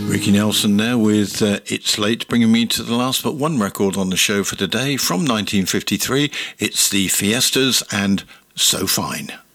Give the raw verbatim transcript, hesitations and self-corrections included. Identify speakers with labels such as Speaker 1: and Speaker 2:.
Speaker 1: Ricky Nelson there with uh, It's Late, bringing me to the last but one record on the show for today from nineteen fifty-three. It's the Fiestas and So Fine.